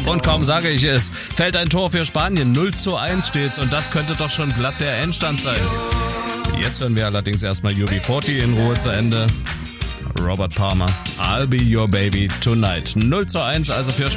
Und kaum sage ich es, fällt ein Tor für Spanien. 0:1 steht's und das könnte doch schon glatt der Endstand sein. Jetzt hören wir allerdings erstmal UB40 in Ruhe zu Ende. Robert Palmer, I'll be your baby tonight. 0:1 also für Spanien.